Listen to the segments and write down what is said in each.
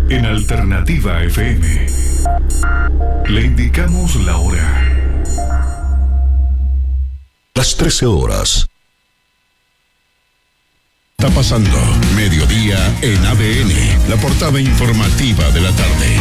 En Alternativa FM le indicamos la hora. Las 13 horas. Está pasando mediodía en ADN, la portada informativa de la tarde.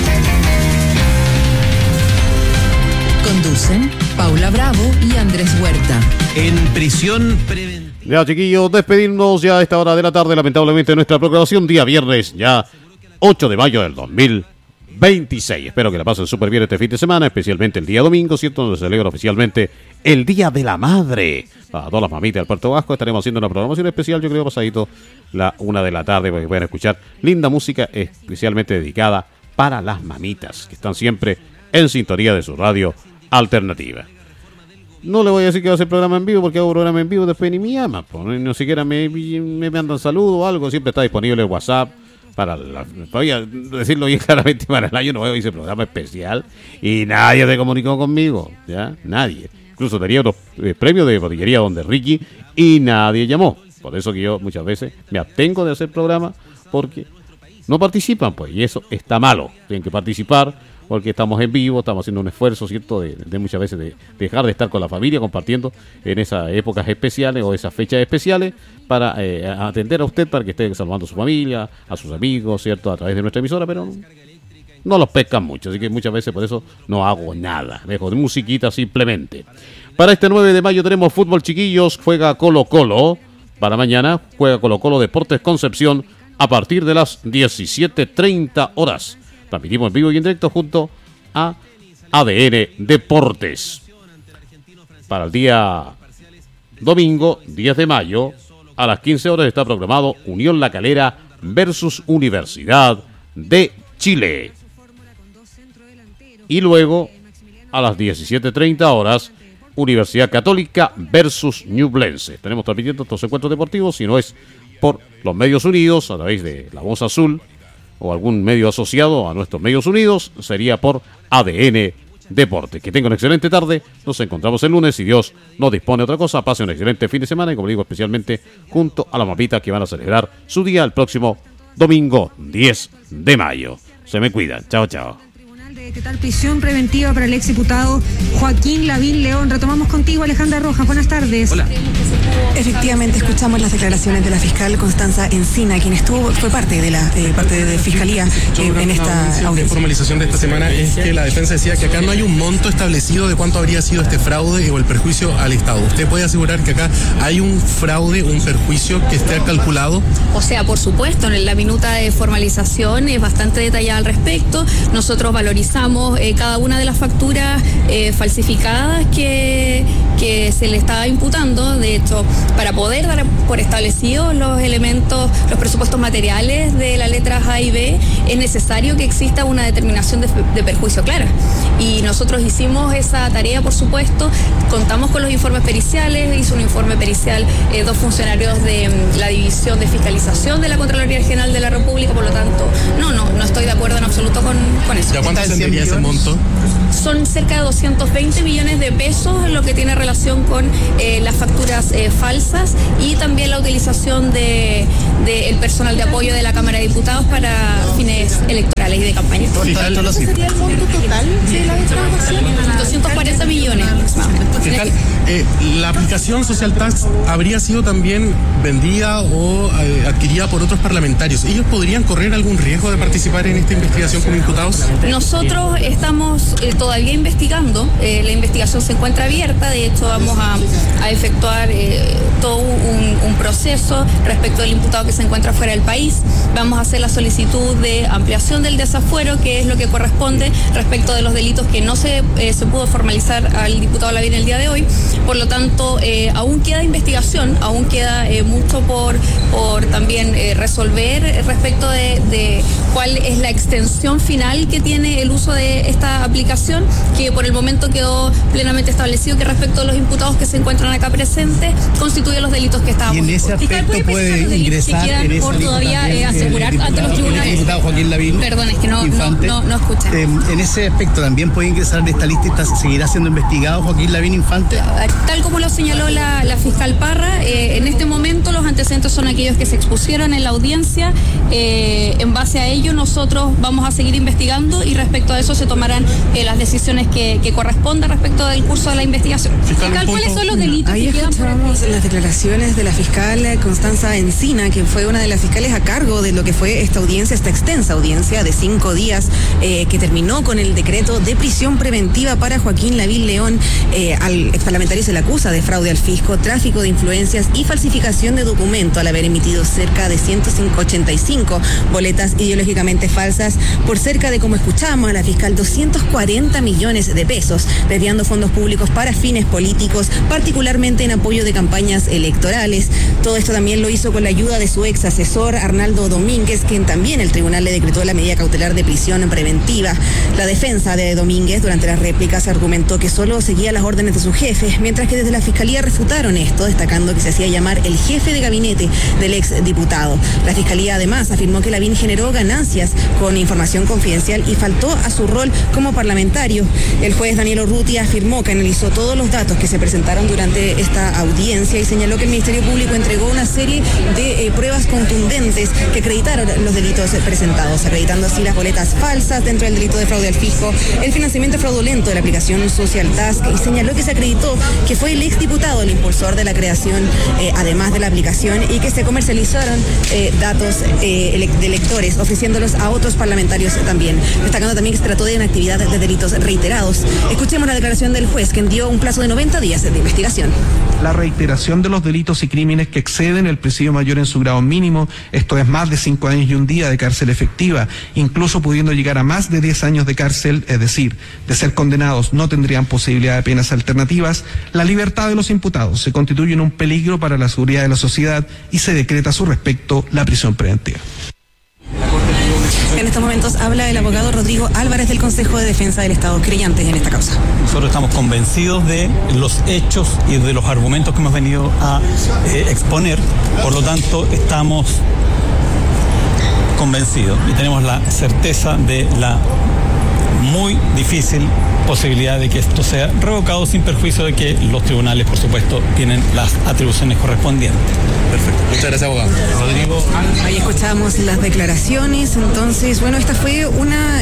Conducen Paula Bravo y Andrés Huerta. En prisión preventiva. Ya, chiquillos, despedirnos ya a esta hora de la tarde, lamentablemente, de nuestra programación, día viernes, ya 8 de mayo del 2026. Espero que la pasen súper bien este fin de semana, especialmente el día domingo, ¿cierto? Donde se celebra oficialmente el Día de la Madre. Para todas las mamitas del Puerto Vasco estaremos haciendo una programación especial, yo creo, pasadito la 1 de la tarde, para que puedan escuchar linda música especialmente dedicada para las mamitas, que están siempre en sintonía de su radio alternativa. No le voy a decir que va a hacer programa en vivo, porque hago programa en vivo después ni me llama, pues, no siquiera me mandan saludos o algo. Siempre está disponible el WhatsApp voy a decirlo bien claramente, para el año nuevo hice programa especial y nadie se comunicó conmigo, ya, nadie. Incluso tenía unos premios de botillería donde Ricky y nadie llamó. Por eso que yo muchas veces me abstengo de hacer programa, porque no participan, pues, y eso está malo. Tienen que participar, porque estamos en vivo, estamos haciendo un esfuerzo, ¿cierto?, de muchas veces de dejar de estar con la familia compartiendo en esas épocas especiales o esas fechas especiales para atender a usted, para que esté salvando a su familia, a sus amigos, ¿cierto?, a través de nuestra emisora, pero no los pescan mucho, así que muchas veces por eso no hago nada, dejo de musiquita simplemente. Para este 9 de mayo tenemos fútbol, chiquillos, juega Colo-Colo, para mañana juega Colo-Colo Deportes Concepción a partir de las 17:30 horas. Transmitimos en vivo y en directo junto a ADN Deportes. Para el día domingo, 10 de mayo, a las 15 horas está programado Unión La Calera versus Universidad de Chile. Y luego, a las 17:30 horas, Universidad Católica versus Ñublense. Tenemos transmitiendo estos encuentros deportivos, si no es por los medios unidos, a través de La Voz Azul, o algún medio asociado a nuestros medios unidos, sería por ADN Deporte. Que tengan una excelente tarde, nos encontramos el lunes, si Dios no dispone de otra cosa. Pasen un excelente fin de semana y, como digo, especialmente junto a las mamitas que van a celebrar su día el próximo domingo 10 de mayo. Se me cuidan, chao, chao. ¿Qué tal? Prisión preventiva para el exdiputado Joaquín Lavín León. Retomamos contigo, Alejandra Rojas. Buenas tardes. Hola. Efectivamente, escuchamos las declaraciones de la fiscal Constanza Encina, quien fue parte de la parte de fiscalía en esta audiencia. De formalización de esta semana es que la defensa decía que acá no hay un monto establecido de cuánto habría sido este fraude o el perjuicio al Estado. ¿Usted puede asegurar que acá hay un fraude, un perjuicio que esté calculado? O sea, por supuesto, en la minuta de formalización es bastante detallada al respecto. Nosotros valorizamos cada una de las facturas falsificadas que se le estaba imputando. De hecho, para poder dar por establecidos los elementos, los presupuestos materiales de las letras A y B, es necesario que exista una determinación de perjuicio clara. Y nosotros hicimos esa tarea, por supuesto, contamos con los informes periciales, hizo un informe pericial 2 funcionarios de la División de Fiscalización de la Contraloría General de la República, por lo tanto, no estoy de acuerdo en absoluto con eso. ¿Ya cuánto ascendería ese monto? Son cerca de 220 millones de pesos en lo que tiene relación con las facturas falsas y también la utilización del personal de apoyo de la Cámara de Diputados para fines electorales y de campaña. ¿Cuánto sería el monto total de la defraudación? 240 millones aproximadamente. ¿La aplicación Social Tax habría sido también vendida o adquirida por otros parlamentarios? ¿Ellos podrían correr algún riesgo de participar en esta investigación como imputados? Nosotros estamos todavía investigando, la investigación se encuentra abierta, de hecho vamos a efectuar todo un proceso respecto del imputado que se encuentra fuera del país. Vamos a hacer la solicitud de ampliación del desafuero, que es lo que corresponde respecto de los delitos que no se pudo formalizar al diputado Lavín el día de hoy. Por lo tanto, aún queda investigación, aún queda mucho por también resolver respecto de cuál es la extensión final que tiene el uso de esta aplicación, que por el momento quedó plenamente establecido que respecto a los imputados que se encuentran acá presentes constituye los delitos que estábamos. Y en ese aspecto puede ingresar en esa por todavía asegurar ante los tribunales. Joaquín Lavín. Perdón, es que no escuché. En ese aspecto también puede ingresar en esta lista y seguirá siendo investigado Joaquín Lavín Infante. Tal como lo señaló la fiscal Parra, en este momento los antecedentes son aquellos que se expusieron en la audiencia. En base a ello nosotros vamos a seguir investigando y respecto a eso se tomarán las decisiones que correspondan respecto del curso de la investigación. Fiscal, ¿cuáles son los delitos que quedan por las declaraciones de la fiscal Constanza Encina, que fue una de las fiscales a cargo de lo que fue esta audiencia, esta extensa audiencia de 5 días que terminó con el decreto de prisión preventiva para Joaquín Lavín León. Al exparlamentario se le acusa de fraude al fisco, tráfico de influencias y falsificación de documento al haber emitido cerca de 185 boletas ideológicamente falsas por cerca de, como escuchamos a la fiscal, 240 millones de pesos, desviando fondos públicos para fines políticos, particularmente en apoyo de campañas electorales. Todo esto también lo hizo con la ayuda de su ex asesor Arnaldo Domínguez, quien también el tribunal le decretó la medida cautelar de prisión preventiva. La defensa de Domínguez durante las réplicas argumentó que solo seguía las órdenes de su jefe, mientras que desde la fiscalía refutaron esto, destacando que se hacía llamar el jefe de gabinete del ex diputado. La fiscalía además afirmó que Lavín generó ganancias con información confidencial y faltó a su rol como parlamentario. El juez Daniel Urrutia afirmó que analizó todos los datos que se presentaron durante esta audiencia y señaló que el Ministerio Público entregó una serie de pruebas contundentes que acreditaron los delitos presentados, acreditando así las boletas falsas dentro del delito de fraude al fisco, el financiamiento fraudulento de la aplicación Social Task, y señaló que se acreditó que fue el exdiputado el impulsor de la creación, además de la aplicación, y que se comercializaron datos de electores, ofreciéndolos a otros parlamentarios también, destacando también que se trató de una actividad de delitos reiterados. Escuchemos la declaración del juez, quien dio un plazo de 90 días de investigación. La reiteración de los delitos y crímenes que exceden el presidio mayor en su grado mínimo, esto es más de 5 años y un día de cárcel efectiva, incluso pudiendo llegar a más de 10 años de cárcel, es decir, de ser condenados no tendrían posibilidad de penas alternativas. La libertad de los imputados se constituye en un peligro para la seguridad de la sociedad y se decreta a su respecto la prisión preventiva. En estos momentos habla el abogado Rodrigo Álvarez del Consejo de Defensa del Estado, creyentes en esta causa. Nosotros estamos convencidos de los hechos y de los argumentos que hemos venido a exponer, por lo tanto estamos convencidos y tenemos la certeza de la muy difícil posibilidad de que esto sea revocado, sin perjuicio de que los tribunales, por supuesto, tienen las atribuciones correspondientes. Perfecto. Muchas gracias, abogado. Rodrigo. Ahí escuchamos las declaraciones. Entonces, bueno, esta fue una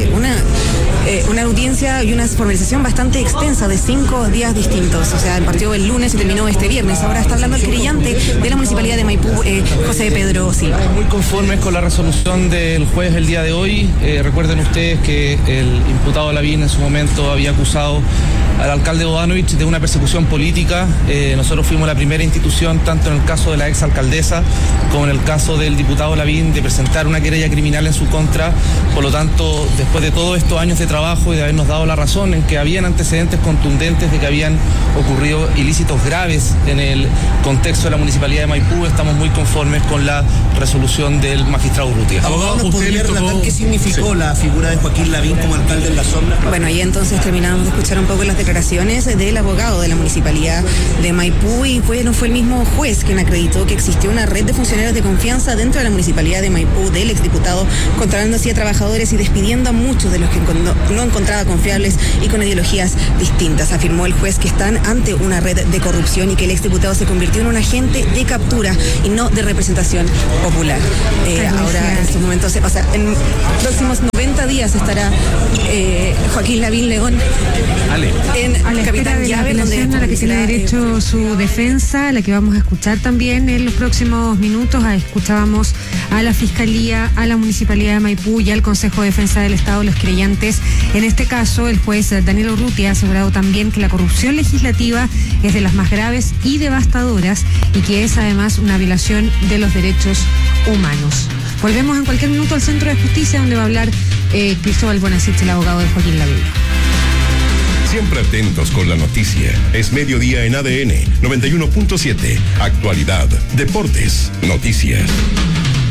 audiencia y una formalización bastante extensa de 5 días distintos. O sea, partió el lunes y terminó este viernes. Ahora está hablando el querellante de la Municipalidad de Maipú, José Pedro Silva. Muy conformes con la resolución del juez el día de hoy. Recuerden ustedes que el imputado Lavín en su momento había acusado al alcalde Bodanovich de una persecución política. Nosotros fuimos la primera institución, tanto en el caso de la exalcaldesa como en el caso del diputado Lavín, de presentar una querella criminal en su contra. Por lo tanto, después de todos estos años de trabajo y de habernos dado la razón en que habían antecedentes contundentes de que habían ocurrido ilícitos graves en el contexto de la Municipalidad de Maipú, estamos muy conformes con la resolución del magistrado Urrutia. Abogado, ¿nos podría relatar qué significó la figura de Joaquín Lavín como alcalde en la zona? Bueno, y entonces terminamos de escuchar un poco las declaraciones del abogado de la Municipalidad de Maipú, y no fue el mismo juez quien acreditó que existió una red de funcionarios de confianza dentro de la Municipalidad de Maipú del exdiputado, controlando así a trabajadores y despidiendo a muchos de los que no encontraba confiables y con ideologías distintas. Afirmó el juez que están ante una red de corrupción y que el exdiputado se convirtió en un agente de captura y no de representación popular. Ahora en estos momentos se pasa, en próximos 90 días estará Joaquín Lavín León a la espera de la apelación a la que tiene derecho su defensa, la que vamos a escuchar también en los próximos minutos. Escuchábamos a la Fiscalía, a la Municipalidad de Maipú y al Consejo de Defensa del Estado, los creyentes. En este caso, el juez Daniel Urrutia ha asegurado también que la corrupción legislativa es de las más graves y devastadoras y que es además una violación de los derechos humanos. Volvemos en cualquier minuto al Centro de Justicia, donde va a hablar Cristóbal Bonasich, el abogado de Joaquín Lavín. Siempre atentos con la noticia. Es mediodía en ADN 91.7. Actualidad, deportes, noticias.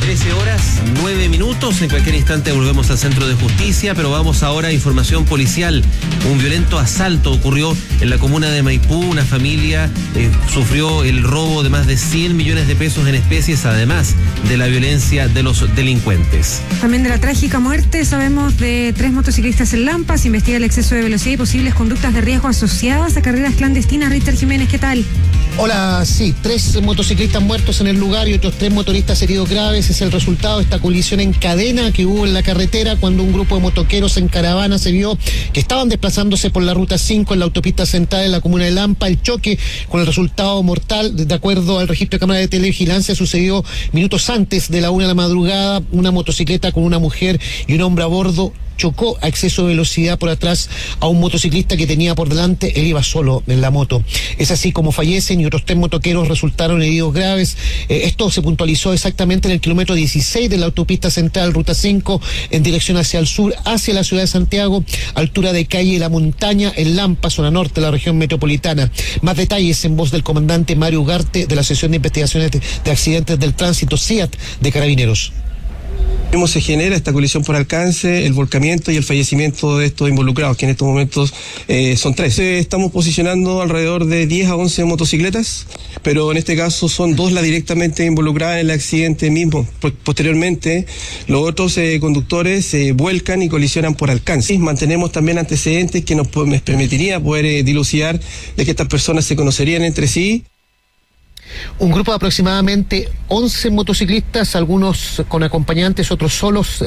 13:09. En cualquier instante volvemos al Centro de Justicia, pero vamos ahora a información policial. Un violento asalto ocurrió en la comuna de Maipú. Una familia sufrió el robo de más de 100 millones de pesos en especies, además de la violencia de los delincuentes. También de la trágica muerte sabemos de 3 motociclistas en Lampa. Se investiga el exceso de velocidad y posibles conductas de riesgo asociadas a carreras clandestinas. Richard Jiménez, ¿qué tal? Hola, sí, 3 motociclistas muertos en el lugar y otros 3 motoristas heridos graves. Es el resultado de esta colisión en cadena que hubo en la carretera cuando un grupo de motoqueros en caravana se vio que estaban desplazándose por la ruta 5 en la autopista central en la comuna de Lampa. El choque con el resultado mortal, de acuerdo al registro de cámara de televigilancia, sucedió minutos antes de la 1 de la madrugada. Una motocicleta con una mujer y un hombre a bordo chocó a exceso de velocidad por atrás a un motociclista que tenía por delante. Él iba solo en la moto. Es así como fallecen y otros 3 motoqueros resultaron heridos graves. Esto se puntualizó exactamente en el kilómetro 16 de la autopista central, ruta 5, en dirección hacia el sur, hacia la ciudad de Santiago, altura de calle La Montaña, en Lampa, zona norte de la región metropolitana. Más detalles en voz del comandante Mario Ugarte de la Sección de Investigaciones de Accidentes del Tránsito, CIAT, de Carabineros. Cómo se genera esta colisión por alcance, el volcamiento y el fallecimiento de estos involucrados, que en estos momentos son 3. Estamos posicionando alrededor de 10 a 11 motocicletas, pero en este caso son 2 las directamente involucradas en el accidente mismo. Posteriormente, los otros conductores se vuelcan y colisionan por alcance. Mantenemos también antecedentes que nos permitiría poder dilucidar de que estas personas se conocerían entre sí. Un grupo de aproximadamente 11 motociclistas, algunos con acompañantes, otros solos,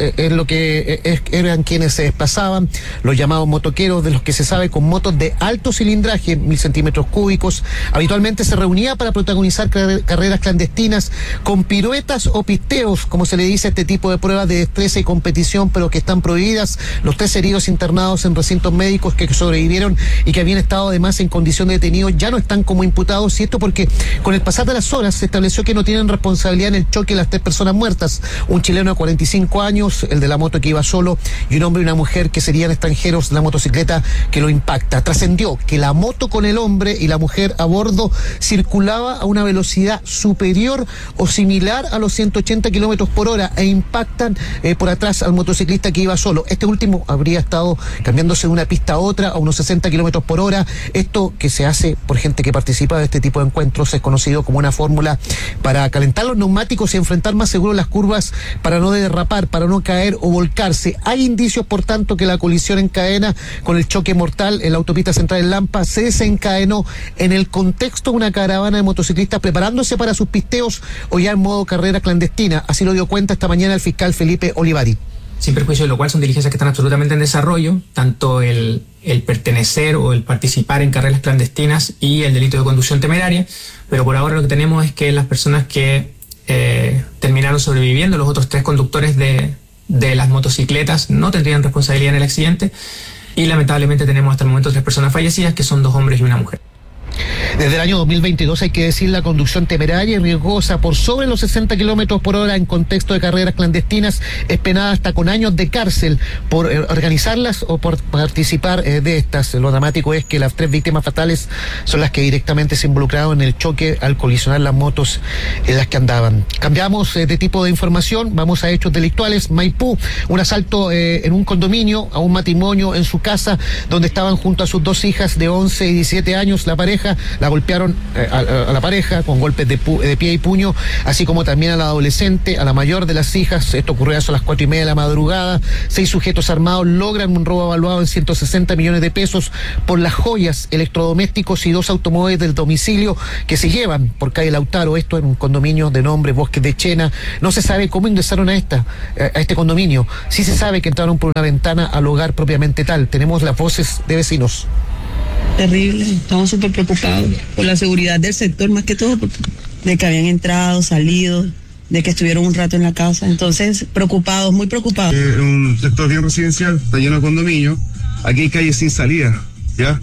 eran quienes se desplazaban, los llamados motoqueros, de los que se sabe con motos de alto cilindraje, 1000 centímetros cúbicos. Habitualmente se reunía para protagonizar carreras clandestinas con piruetas o pisteos, como se le dice a este tipo de pruebas de destreza y competición, pero que están prohibidas. Los 3 heridos internados en recintos médicos que sobrevivieron y que habían estado además en condición de detenidos ya no están como imputados, y esto porque con el pasar de las horas se estableció que no tienen responsabilidad en el choque las 3 personas muertas: un chileno de 45 años, el de la moto que iba solo, y un hombre y una mujer que serían extranjeros de la motocicleta que lo impacta. Trascendió que la moto con el hombre y la mujer a bordo circulaba a una velocidad superior o similar a los 180 kilómetros por hora e impactan por atrás al motociclista que iba solo. Este último habría estado cambiándose de una pista a otra a unos 60 kilómetros por hora. Esto, que se hace por gente que participa de este tipo de encuentros, es conocido como una fórmula para calentar los neumáticos y enfrentar más seguro las curvas, para no derrapar, para no caer o volcarse. Hay indicios, por tanto, que la colisión en cadena con el choque mortal en la autopista central en Lampa se desencadenó en el contexto de una caravana de motociclistas preparándose para sus pisteos o ya en modo carrera clandestina. Así lo dio cuenta esta mañana el fiscal Felipe Olivari. Sin perjuicio de lo cual son diligencias que están absolutamente en desarrollo, tanto el pertenecer o el participar en carreras clandestinas y el delito de conducción temeraria, pero por ahora lo que tenemos es que las personas que terminaron sobreviviendo, los otros 3 conductores de las motocicletas, no tendrían responsabilidad en el accidente, y lamentablemente tenemos hasta el momento 3 personas fallecidas, que son 2 hombres y una mujer. Desde el año 2022, hay que decir, la conducción temeraria y riesgosa por sobre los 60 kilómetros por hora en contexto de carreras clandestinas es penada hasta con años de cárcel por organizarlas o por participar de estas. Lo dramático es que las 3 víctimas fatales son las que directamente se involucraron en el choque al colisionar las motos en las que andaban. Cambiamos de tipo de información, vamos a hechos delictuales. Maipú, un asalto en un condominio a un matrimonio en su casa donde estaban junto a sus 2 hijas de 11 y 17 años. La pareja la golpearon a la pareja con golpes de pie y puño, así como también a la adolescente, a la mayor de las hijas. Esto ocurrió a las 4:30 de la madrugada. 6 sujetos armados logran un robo evaluado en 160 millones de pesos por las joyas, electrodomésticos y 2 automóviles del domicilio que se llevan por calle Lautaro, esto en un condominio de nombre Bosques de Chena. No se sabe cómo ingresaron a este condominio. Sí se sabe que entraron por una ventana al hogar propiamente tal. Tenemos las voces de vecinos. Terrible, estamos súper preocupados por la seguridad del sector, más que todo, de que habían entrado, salido, de que estuvieron un rato en la casa. Entonces, preocupados, muy preocupados. Un sector bien residencial, está lleno de condominios. Aquí hay calles sin salida, ¿ya?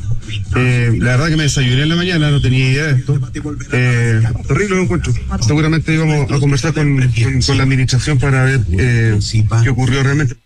La verdad que me desayuné en la mañana, no tenía idea de esto. Terrible lo encuentro. Seguramente íbamos a conversar con la administración para ver qué ocurrió realmente.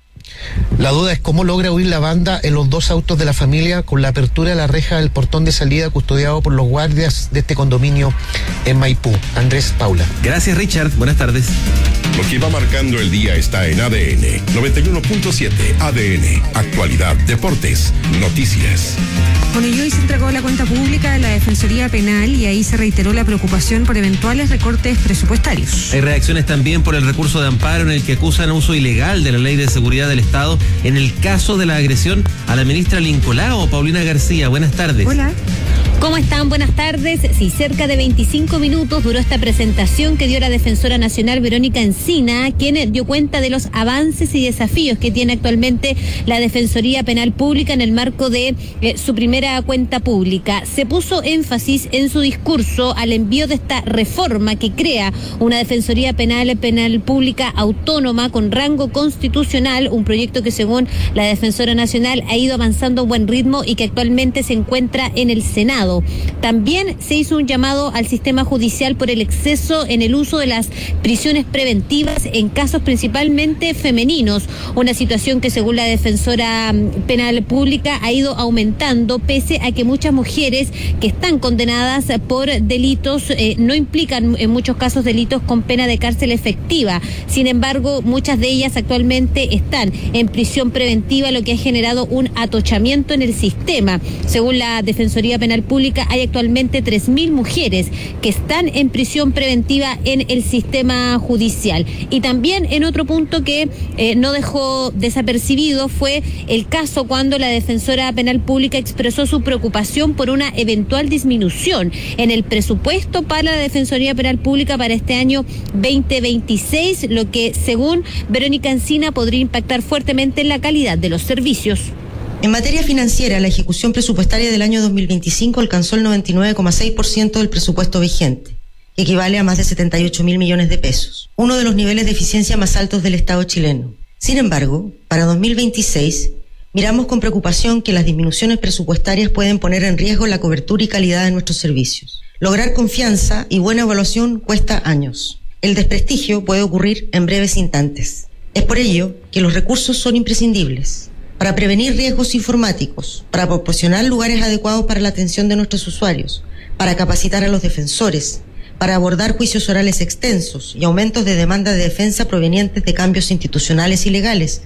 La duda es cómo logra huir la banda en los 2 autos de la familia con la apertura de la reja del portón de salida custodiado por los guardias de este condominio en Maipú. Andrés Paula. Gracias, Richard. Buenas tardes. Lo que va marcando el día está en ADN 91.7. ADN, actualidad, deportes, noticias. Bueno, y hoy se entregó la cuenta pública de la Defensoría Penal y ahí se reiteró la preocupación por eventuales recortes presupuestarios. Hay reacciones también por el recurso de amparo en el que acusan uso ilegal de la Ley de Seguridad del Estado en el caso de la agresión a la ministra Lincolao. Paulina García, buenas tardes. Hola. ¿Cómo están? Buenas tardes. Sí, cerca de 25 minutos duró esta presentación que dio la Defensora Nacional Verónica Encina, quien dio cuenta de los avances y desafíos que tiene actualmente la Defensoría Penal Pública en el marco de su primera cuenta pública. Se puso énfasis en su discurso al envío de esta reforma que crea una Defensoría Penal Pública autónoma con rango constitucional, un proyecto que según la Defensora Nacional ha ido avanzando a buen ritmo y que actualmente se encuentra en el Senado. También se hizo un llamado al sistema judicial por el exceso en el uso de las prisiones preventivas en casos principalmente femeninos, una situación que según la Defensora Penal Pública ha ido aumentando pese a que muchas mujeres que están condenadas por delitos no implican en muchos casos delitos con pena de cárcel efectiva. Sin embargo, muchas de ellas actualmente están en prisión preventiva, lo que ha generado un atochamiento en el sistema. Según la Defensoría Penal Pública, hay actualmente 3.000 mujeres que están en prisión preventiva en el sistema judicial. Y también en otro punto que no dejó desapercibido fue el caso cuando la Defensora Penal Pública expresó su preocupación por una eventual disminución en el presupuesto para la Defensoría Penal Pública para este año 2026, lo que según Verónica Encina podría impactar fuertemente en la calidad de los servicios. En materia financiera, la ejecución presupuestaria del año 2025 alcanzó el 99,6% del presupuesto vigente, que equivale a más de 78.000 millones de pesos, uno de los niveles de eficiencia más altos del Estado chileno. Sin embargo, para 2026, miramos con preocupación que las disminuciones presupuestarias pueden poner en riesgo la cobertura y calidad de nuestros servicios. Lograr confianza y buena evaluación cuesta años. El desprestigio puede ocurrir en breves instantes. Es por ello que los recursos son imprescindibles para prevenir riesgos informáticos, para proporcionar lugares adecuados para la atención de nuestros usuarios, para capacitar a los defensores, para abordar juicios orales extensos y aumentos de demanda de defensa provenientes de cambios institucionales y legales.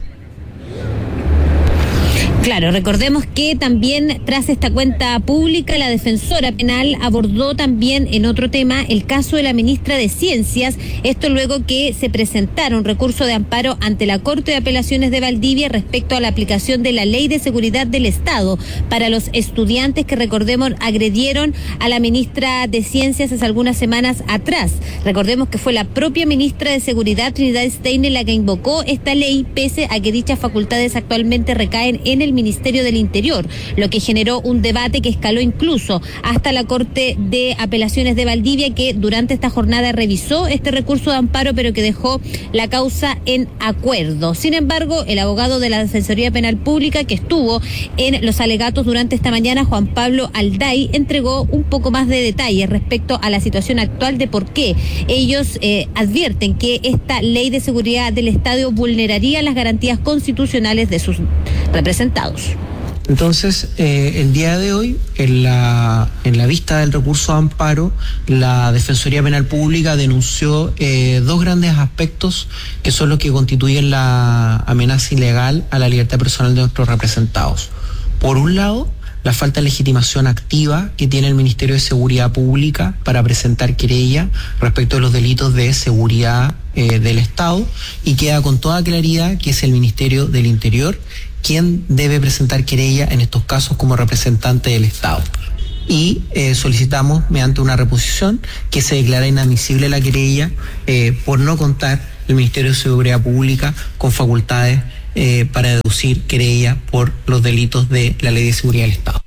Claro, recordemos que también tras esta cuenta pública, la Defensora Penal abordó también en otro tema el caso de la ministra de Ciencias, esto luego que se presentara un recurso de amparo ante la Corte de Apelaciones de Valdivia respecto a la aplicación de la Ley de Seguridad del Estado para los estudiantes que, recordemos, agredieron a la ministra de Ciencias hace algunas semanas atrás. Recordemos que fue la propia ministra de Seguridad, Trinidad Steiner, la que invocó esta ley, pese a que dichas facultades actualmente recaen en el Ministerio del Interior, lo que generó un debate que escaló incluso hasta la Corte de Apelaciones de Valdivia, que durante esta jornada revisó este recurso de amparo, pero que dejó la causa en acuerdo. Sin embargo, el abogado de la Defensoría Penal Pública, que estuvo en los alegatos durante esta mañana, Juan Pablo Alday, entregó un poco más de detalles respecto a la situación actual de por qué ellos advierten que esta Ley de Seguridad del Estado vulneraría las garantías constitucionales de sus representados. Entonces, el día de hoy, en la vista del recurso de amparo, la Defensoría Penal Pública denunció dos grandes aspectos que son los que constituyen la amenaza ilegal a la libertad personal de nuestros representados. Por un lado, la falta de legitimación activa que tiene el Ministerio de Seguridad Pública para presentar querella respecto de los delitos de seguridad del Estado, y queda con toda claridad que es el Ministerio del Interior quien debe presentar querella en estos casos como representante del Estado. Y solicitamos, mediante una reposición, que se declara inadmisible la querella por no contar el Ministerio de Seguridad Pública con facultades para deducir querella por los delitos de la Ley de Seguridad del Estado.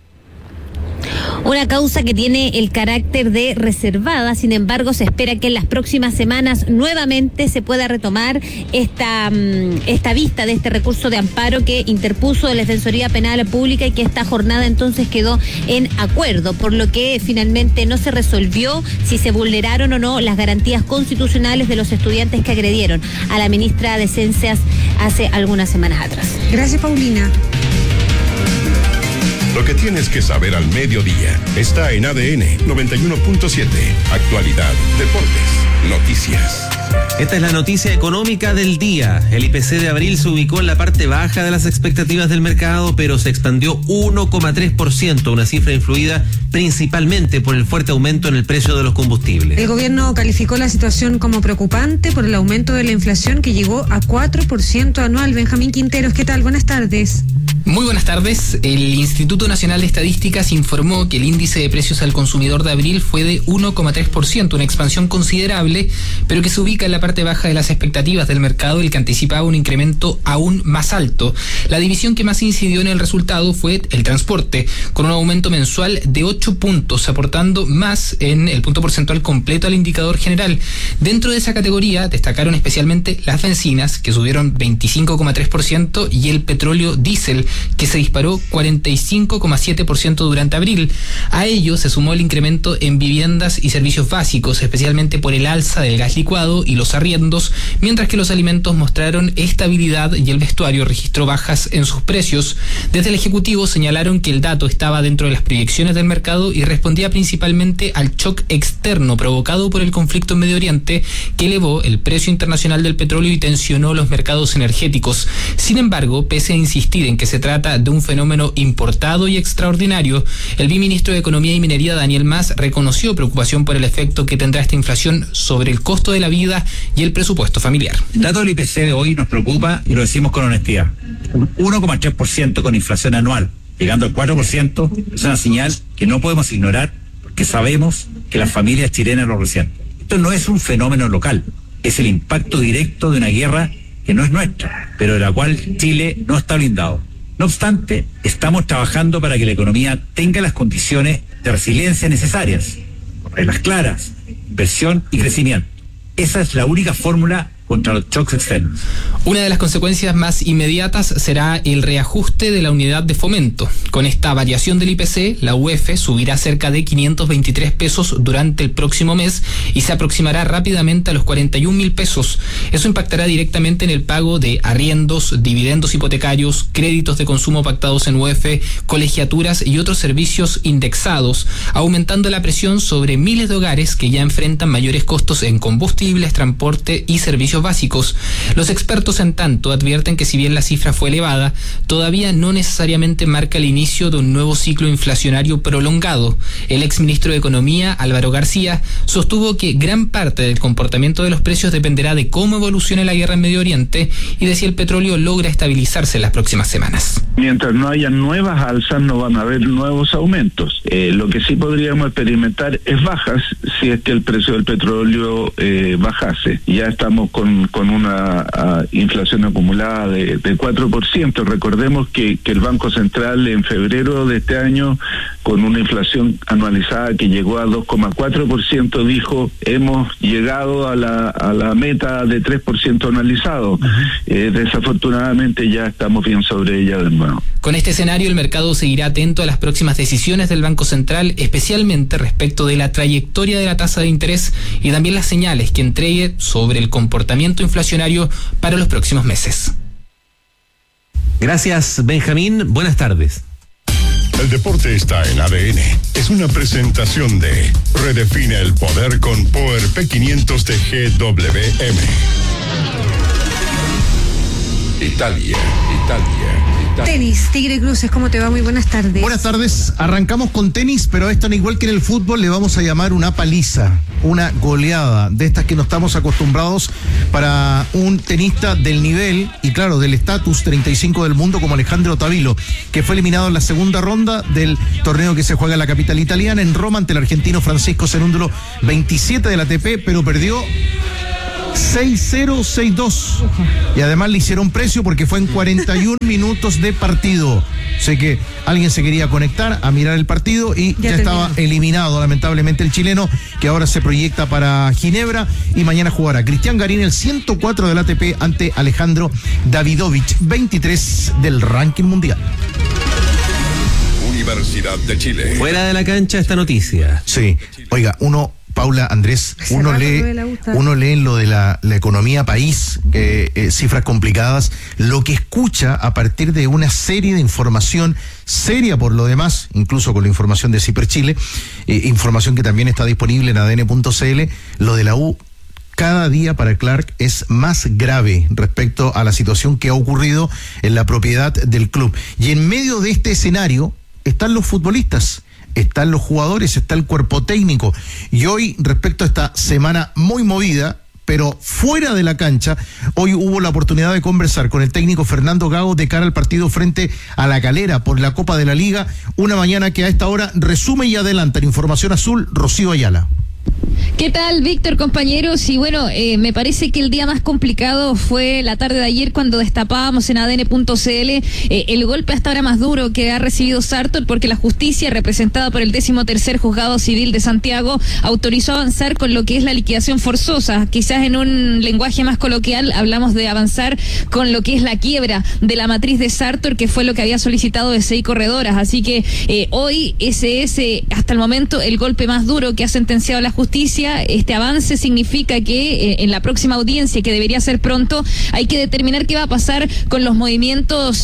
Una causa que tiene el carácter de reservada, sin embargo, se espera que en las próximas semanas nuevamente se pueda retomar esta vista de este recurso de amparo que interpuso la Defensoría Penal Pública, y que esta jornada entonces quedó en acuerdo, por lo que finalmente no se resolvió si se vulneraron o no las garantías constitucionales de los estudiantes que agredieron a la ministra de Ciencias hace algunas semanas atrás. Gracias, Paulina. Lo que tienes que saber al mediodía está en ADN 91.7. Actualidad, deportes, noticias. Esta es la noticia económica del día. El IPC de abril se ubicó en la parte baja de las expectativas del mercado, pero se expandió 1,3%, una cifra influida principalmente por el fuerte aumento en el precio de los combustibles. El gobierno calificó la situación como preocupante por el aumento de la inflación que llegó a 4% anual. Benjamín Quinteros, ¿qué tal? Buenas tardes. Muy buenas tardes. El Instituto Nacional de Estadísticas informó que el índice de precios al consumidor de abril fue de 1,3%, una expansión considerable, pero que se ubica en la parte baja de las expectativas del mercado, el que anticipaba un incremento aún más alto. La división que más incidió en el resultado fue el transporte, con un aumento mensual de 8 puntos, aportando más en el punto porcentual completo al indicador general. Dentro de esa categoría destacaron especialmente las bencinas, que subieron 25,3%, y el petróleo diésel, que se disparó 45,7% durante abril. A ello se sumó el incremento en viviendas y servicios básicos, especialmente por el alza del gas licuado y los arriendos, mientras que los alimentos mostraron estabilidad y el vestuario registró bajas en sus precios. Desde el Ejecutivo señalaron que el dato estaba dentro de las proyecciones del mercado y respondía principalmente al shock externo provocado por el conflicto en Medio Oriente, que elevó el precio internacional del petróleo y tensionó los mercados energéticos. Sin embargo, pese a insistir en que se trata de un fenómeno importado y extraordinario, el viceministro de Economía y Minería, Daniel Mas, reconoció preocupación por el efecto que tendrá esta inflación sobre el costo de la vida y el presupuesto familiar. El dato del IPC de hoy nos preocupa y lo decimos con honestidad. Un 1,3% con inflación anual, llegando al 4%, es una señal que no podemos ignorar porque sabemos que las familias chilenas lo resienten. Esto no es un fenómeno local, es el impacto directo de una guerra que no es nuestra, pero de la cual Chile no está blindado. No obstante, estamos trabajando para que la economía tenga las condiciones de resiliencia necesarias, con reglas claras, inversión y crecimiento. Esa es la única fórmula contra los shocks externos. Una de las consecuencias más inmediatas será el reajuste de la unidad de fomento. Con esta variación del IPC, la UF subirá cerca de 523 pesos durante el próximo mes y se aproximará rápidamente a los 41.000 pesos. Eso impactará directamente en el pago de arriendos, dividendos hipotecarios, créditos de consumo pactados en UF, colegiaturas y otros servicios indexados, aumentando la presión sobre miles de hogares que ya enfrentan mayores costos en combustibles, transporte y servicios básicos. Los expertos, en tanto, advierten que si bien la cifra fue elevada, todavía no necesariamente marca el inicio de un nuevo ciclo inflacionario prolongado. El exministro de Economía, Álvaro García, sostuvo que gran parte del comportamiento de los precios dependerá de cómo evolucione la guerra en Medio Oriente y de si el petróleo logra estabilizarse en las próximas semanas. Mientras no haya nuevas alzas, no van a haber nuevos aumentos. Lo que sí podríamos experimentar es bajas si es que el precio del petróleo bajase. Ya estamos con una inflación acumulada de 4%. Recordemos que el Banco Central en febrero de este año, con una inflación anualizada que llegó a 2,4%, dijo, hemos llegado a la meta de 3% anualizado. Desafortunadamente ya estamos bien sobre ella de nuevo. Con este escenario, el mercado seguirá atento a las próximas decisiones del Banco Central, especialmente respecto de la trayectoria de la tasa de interés y también las señales que entregue sobre el comportamiento inflacionario para los próximos meses. Gracias, Benjamín. Buenas tardes. El deporte está en ADN. Es una presentación de Redefine el poder con Power P500 de GWM. Italia. Tenis, Tigre Cruces, ¿cómo te va? Muy buenas tardes. Buenas tardes, arrancamos con tenis, pero a esto, al igual que en el fútbol, le vamos a llamar una paliza, una goleada, de estas que no estamos acostumbrados para un tenista del nivel y claro, del estatus 35 del mundo como Alejandro Tavilo, que fue eliminado en la segunda ronda del torneo que se juega en la capital italiana, en Roma, ante el argentino Francisco Cerúndolo, 27 del ATP, pero perdió 6-0, 6-2. Y además le hicieron precio porque fue en 41 minutos de partido. Sé que alguien se quería conectar a mirar el partido y ya estaba eliminado, lamentablemente, el chileno, que ahora se proyecta para Ginebra y mañana jugará Cristian Garín, el 104 del ATP, ante Alejandro Davidovich, 23 del ranking mundial. Universidad de Chile. Fuera de la cancha esta noticia. Sí, oiga, Paula, Andrés, uno lee en lo de la economía país, cifras complicadas, lo que escucha a partir de una serie de información seria por lo demás, incluso con la información de CIPER Chile, información que también está disponible en adn.cl, lo de la U cada día para Clark es más grave respecto a la situación que ha ocurrido en la propiedad del club. Y en medio de este escenario están los futbolistas, están los jugadores, está el cuerpo técnico. Y hoy, respecto a esta semana muy movida, pero fuera de la cancha, hoy hubo la oportunidad de conversar con el técnico Fernando Gago de cara al partido frente a La Calera por la Copa de la Liga, una mañana que a esta hora resume y adelanta en Información Azul, Rocío Ayala. ¿Qué tal, Víctor, compañeros? Y bueno, me parece que el día más complicado fue la tarde de ayer cuando destapábamos en ADN.cl el golpe hasta ahora más duro que ha recibido Sartor, porque la justicia, representada por el 13º Juzgado Civil de Santiago, autorizó avanzar con lo que es la liquidación forzosa. Quizás en un lenguaje más coloquial hablamos de avanzar con lo que es la quiebra de la matriz de Sartor, que fue lo que había solicitado de 6 corredoras. Así que hoy ese es hasta el momento el golpe más duro que ha sentenciado la justicia. Este avance significa que en la próxima audiencia, que debería ser pronto, hay que determinar qué va a pasar con los movimientos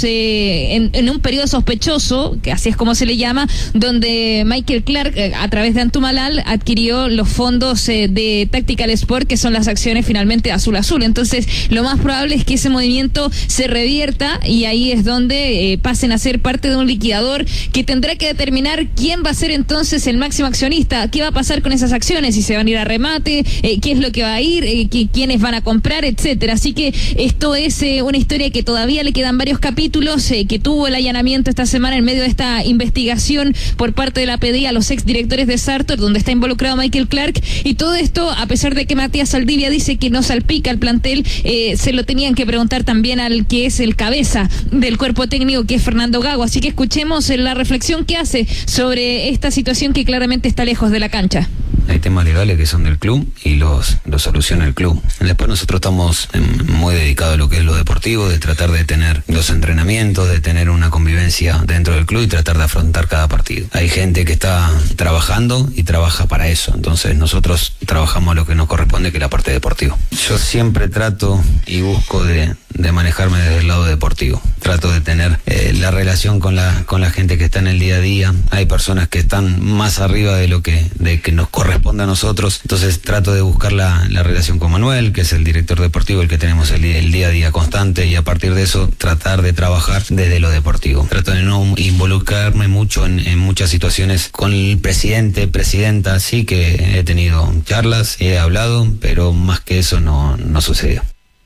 en un periodo sospechoso, que así es como se le llama, donde Michael Clark, a través de Antumalal, adquirió los fondos de Tactical Sport, que son las acciones finalmente de Azul Azul. Entonces, lo más probable es que ese movimiento se revierta y ahí es donde pasen a ser parte de un liquidador que tendrá que determinar quién va a ser entonces el máximo accionista, qué va a pasar con esas acciones, si se van a ir a remate, qué es lo que va a ir, quiénes van a comprar, etcétera. Así que esto es una historia que todavía le quedan varios capítulos, que tuvo el allanamiento esta semana en medio de esta investigación por parte de la PDI a los exdirectores de Sartor, donde está involucrado Michael Clark, y todo esto, a pesar de que Matías Saldivia dice que no salpica al plantel, se lo tenían que preguntar también al que es el cabeza del cuerpo técnico, que es Fernando Gago. Así que escuchemos la reflexión que hace sobre esta situación que claramente está lejos de la cancha. Hay temas legales que son del club y los soluciona el club. Después nosotros estamos muy dedicados a lo que es lo deportivo, de tratar de tener los entrenamientos, de tener una convivencia dentro del club y tratar de afrontar cada partido. Hay gente que está trabajando y trabaja para eso, entonces nosotros trabajamos lo que nos corresponde, que es la parte deportiva. Yo siempre trato y busco de manejarme desde el lado deportivo. Trato de tener la relación con la gente que está en el día a día. Hay personas que están más arriba de que nos corresponde a nosotros, entonces trato de buscar la relación con Manuel, que es el director deportivo, el que tenemos el día a día constante, y a partir de eso tratar de trabajar desde lo deportivo. Trato de no involucrarme mucho en muchas situaciones con el presidenta, sí que he tenido charlas, he hablado, pero más que eso no sucedió.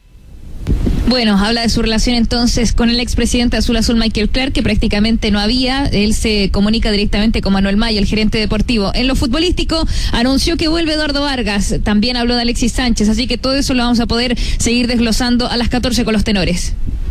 Bueno, habla de su relación entonces con el expresidente de Azul Azul, Michael Clark, que prácticamente no había. Él se comunica directamente con Manuel Maya, el gerente deportivo. En lo futbolístico, anunció que vuelve Eduardo Vargas. También habló de Alexis Sánchez, así que todo eso lo vamos a poder seguir desglosando a las 14 con los tenores.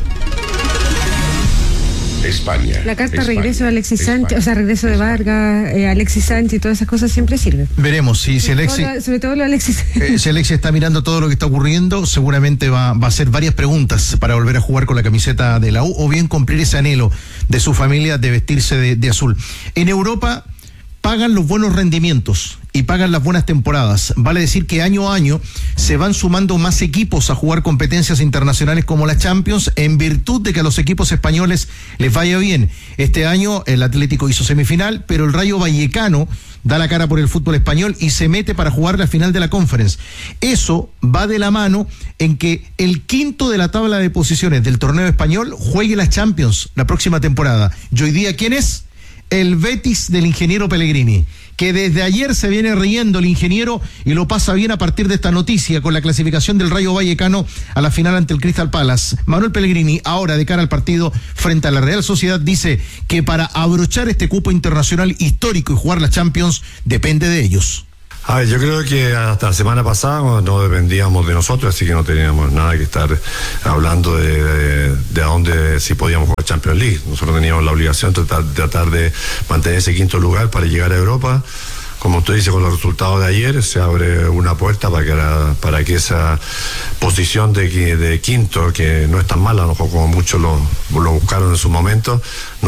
España. La carta regreso de Alexis Sánchez, o sea, regreso de Vargas, Alexis Sánchez y todas esas cosas siempre sirven. Veremos si Alexis... sobre todo lo de Alexis. Si Alexis está mirando todo lo que está ocurriendo, seguramente va a hacer varias preguntas para volver a jugar con la camiseta de la U, o bien cumplir ese anhelo de su familia de vestirse de azul. En Europa pagan los buenos rendimientos y pagan las buenas temporadas. Vale decir que año a año se van sumando más equipos a jugar competencias internacionales como la Champions, en virtud de que a los equipos españoles les vaya bien. Este año el Atlético hizo semifinal, pero el Rayo Vallecano da la cara por el fútbol español y se mete para jugar la final de la Conference. Eso va de la mano en que el quinto de la tabla de posiciones del torneo español juegue la Champions la próxima temporada. Y hoy día, ¿quién es? El Betis del ingeniero Pellegrini, que desde ayer se viene riendo el ingeniero y lo pasa bien a partir de esta noticia con la clasificación del Rayo Vallecano a la final ante el Crystal Palace. Manuel Pellegrini, ahora de cara al partido frente a la Real Sociedad, dice que para abrochar este cupo internacional histórico y jugar la Champions depende de ellos. A ver, yo creo que hasta la semana pasada no dependíamos de nosotros, así que no teníamos nada que estar hablando de dónde si podíamos jugar Champions League. Nosotros teníamos la obligación de tratar de mantener ese quinto lugar para llegar a Europa. Como usted dice, con los resultados de ayer se abre una puerta para que esa posición de quinto, que no es tan mala, a lo mejor como muchos lo buscaron en su momento,